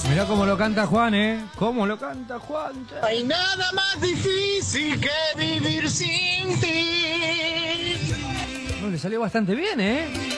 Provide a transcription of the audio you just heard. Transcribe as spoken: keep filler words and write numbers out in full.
Mirá cómo lo canta Juan, ¿eh? Cómo lo canta Juan. No hay nada más difícil que vivir sin ti. No, le salió bastante bien, ¿eh?